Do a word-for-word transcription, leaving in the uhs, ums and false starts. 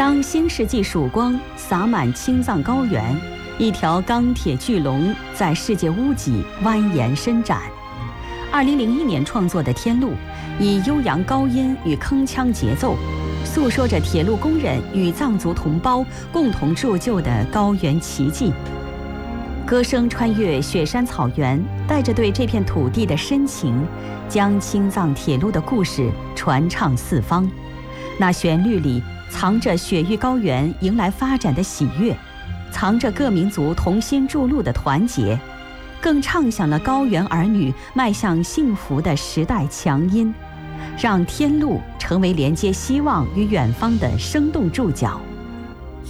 当新世纪曙光洒满青藏高原，一条钢铁巨龙在世界屋脊蜿蜒伸展。二零零一年创作的《天路》，以悠扬高音与铿锵节奏，诉说着铁路工人与藏族同胞共同铸就的高原奇迹。歌声穿越雪山草原，带着对这片土地的深情，将青藏铁路的故事传唱四方。那旋律里藏着雪域高原迎来发展的喜悦，藏着各民族同心筑路的团结，更唱响了高原儿女迈向幸福的时代强音，让天路成为连接希望与远方的生动注脚。